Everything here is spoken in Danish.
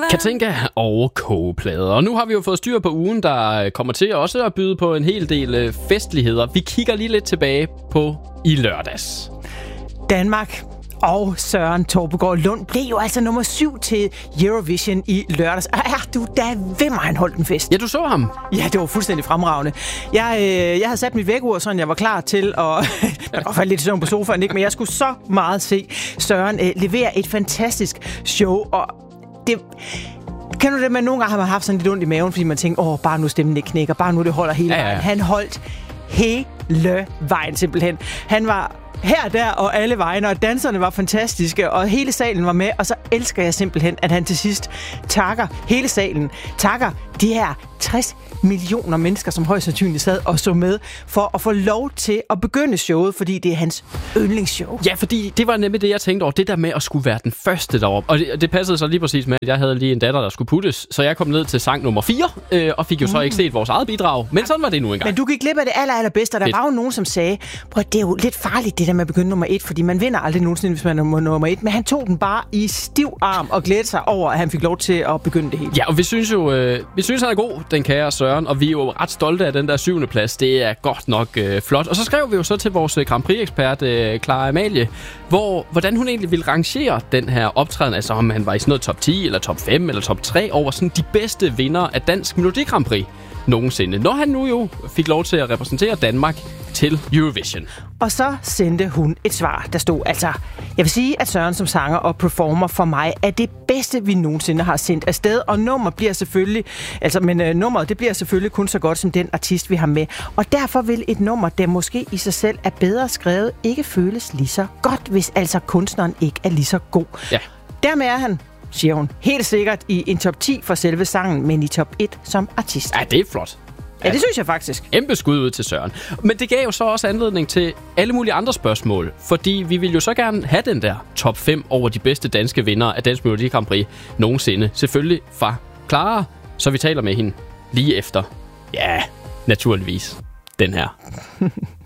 Katinka og kogeplader. Og nu har vi jo fået styr på ugen, der kommer til også at byde på en hel del festligheder. Vi kigger lige lidt tilbage på i lørdags. Danmark og Søren Torpegaard Lund blev jo altså nummer 7 til Eurovision i lørdags. Og er du da ved mig, han holdt en fest? Ja, du så ham. Ja, det var fuldstændig fremragende. Jeg havde sat mit vækkeur, så jeg var klar til at... Jeg var faldet lidt i søvn på sofaen, ikke? Men jeg skulle så meget se Søren levere et fantastisk show. Og det... Kan du det med, nogle gange har man haft sådan lidt ondt i maven, fordi man tænker, bare nu stemmen ikke knækker, bare nu det holder hele vejen. Han holdt hele vejen simpelthen. Han var her, der og alle vegne, og danserne var fantastiske, og hele salen var med, og så elsker jeg simpelthen, at han til sidst takker hele salen, takker de her 60 millioner mennesker, som højst sandsynligt sad og så med, for at få lov til at begynde showet, fordi det er hans yndlingsshow. Ja, fordi det var nemlig det, jeg tænkte over, det der med at skulle være den første deroppe. Og det passede så lige præcis med, at jeg havde lige en datter, der skulle puttes, så jeg kom ned til sang nummer 4, og fik jo så ikke set vores eget bidrag. Men sådan var det nu engang. Men du gik glip af det allerbedste, og der var jo nogen, som sagde, det er jo lidt farligt, det der med at begynde nummer 1, fordi man vinder aldrig nogensinde, hvis man er nummer 1. Men han tog den bare i stiv arm og glædede sig over, at han fik lov til at begynde det hele. Ja, og vi synes han er god, den kære Søren, og vi er jo ret stolte af den der 7. plads. Det er godt nok flot. Og så skrev vi jo så til vores Grand Prix-ekspert, Clara Amalie, hvordan hun egentlig ville rangere den her optræden, altså om han var i sådan noget top 10, eller top 5, eller top 3, over sådan de bedste vindere af Dansk Melodi Grand Prix nogensinde. Når han nu jo fik lov til at repræsentere Danmark til Eurovision. Og så sendte hun et svar, der stod altså, jeg vil sige, at Søren som sanger og performer for mig er det bedste, vi nogensinde har sendt afsted, og nummeret bliver selvfølgelig kun så godt som den artist, vi har med. Og derfor vil et nummer, der måske i sig selv er bedre skrevet, ikke føles lige så godt, hvis altså kunstneren ikke er lige så god. Ja. Dermed er han, siger hun, helt sikkert i en top 10 for selve sangen, men i top 1 som artist. Ja, det er flot. Ja, det synes jeg faktisk. Kæmpe skud ud til Søren. Men det gav jo så også anledning til alle mulige andre spørgsmål, fordi vi vil jo så gerne have den der top 5 over de bedste danske vindere af Dansk Melodi Grand Prix nogensinde. Selvfølgelig fra Clara, så vi taler med hende lige efter. Ja, naturligvis den her.